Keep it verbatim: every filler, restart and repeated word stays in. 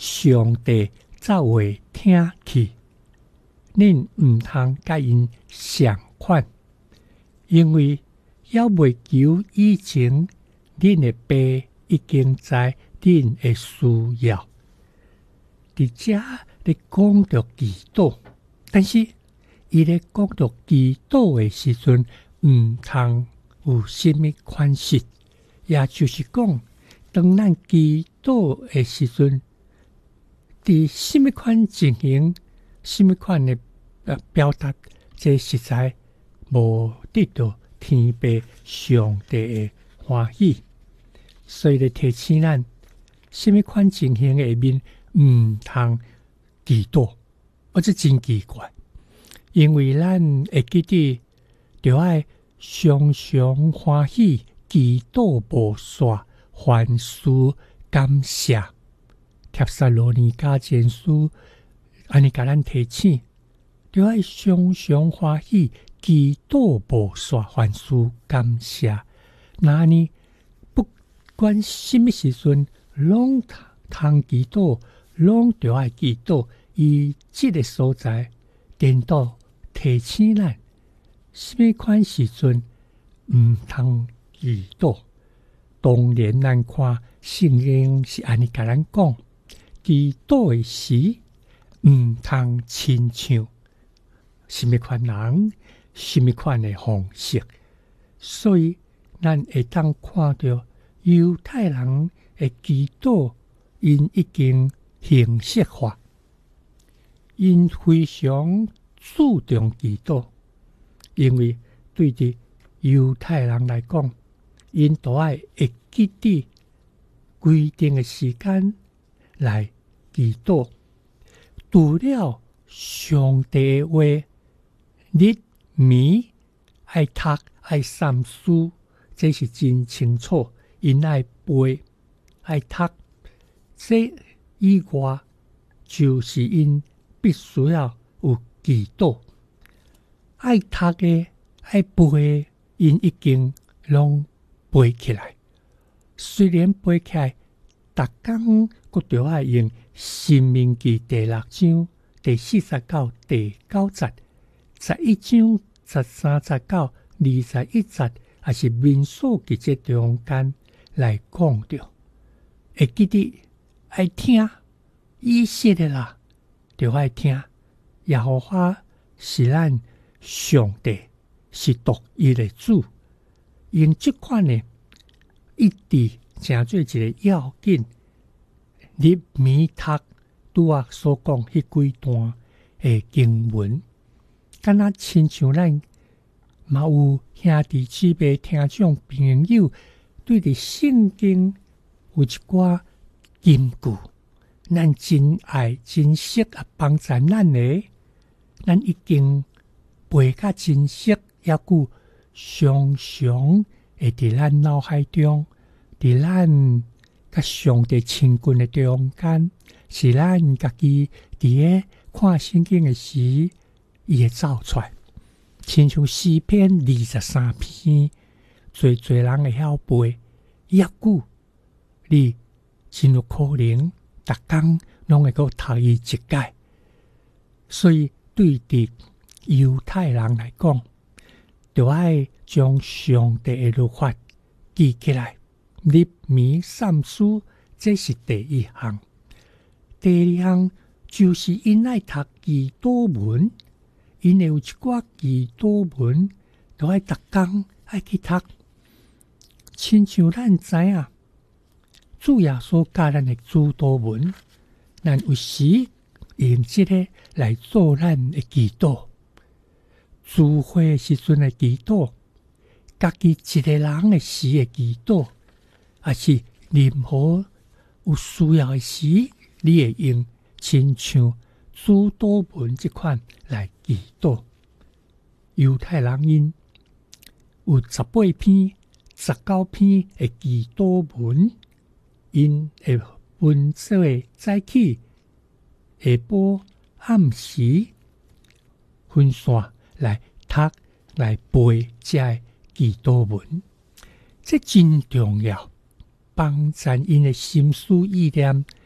上帝才会听去。恁毋通甲因相款，因为还未求以前，恁的爸已经知恁的需要。伫遮咧讲到祈祷，但是伊咧讲到祈祷的时阵，毋通有甚物款式，也就是讲，当咱祈祷的时阵，伫甚物款情形、甚物款的表达，这实在无得到天父上帝的欢喜，所以咧提醒咱，甚物款情形下面毋通祈祷，而且真奇怪，因为咱会记得，就爱常常欢喜，祈祷无煞，凡事感谢。帖撒罗尼迦前书安尼甲咱提醒，就爱常常欢喜，祈祷无煞，凡事感谢。那呢，不管什么时阵，拢通祈祷，拢就爱祈祷。以这个所在，颠倒提醒咱，什么款时阵毋通祈祷。当然，咱看圣经是安尼甲咱讲，祈祷的时毋通亲像什么款人、什么款的方式，所以咱会当看到犹太人的祈祷，因已经形式化，因非常注重祈祷，因为对伫犹太人来讲，因都爱会记得规定的时间来祈祷，除了上帝的话，日暝爱读爱三思，这是真清楚。因爱背爱读，这以外就是因必须要有祈祷。爱读的爱背的，因已经拢背起来。虽然背起来，逐工佫着爱用《申命记》第六章第四十九、第九节，十一章十三、十九、二十一节，也是民数记这中间来讲着，会记得爱听以色列啦，着爱听。耶和华是咱上帝，是独一的主，用这款呢，一直成做一个要紧。日暝读拄啊所讲迄几段的经文，敢若亲像咱嘛有兄弟姊妹、听众朋友对着圣经有一寡金句，咱真爱珍惜啊，帮助咱的，咱已经背较珍惜，也久常常会伫咱脑海中，伫咱甲上帝亲近的中间，是咱家己伫咧看圣经的时，伊会走出来。亲像诗篇二十三篇，侪侪人会晓背，也久你真有可能逐工拢会够读伊一解。所以对伫犹太人来讲，就爱将上帝的律法记起来，日暝三思，这是第一项。第二项就是因爱读祈祷文，因会有一寡祈祷文，就爱逐工爱去读。亲像咱知影，主耶稣教咱的主祷文，咱有时用这个来做咱的祈祷。聚会时阵的祈祷，家己一个人的时的祈祷，也是任何有需要的时，你会用亲像主祷文这款来祈祷。犹太人因有十八篇、十九篇的祈祷文，因会分做早起、下晡、暗时分线来读来背这祈祷文，这真重要，帮助因的心思意念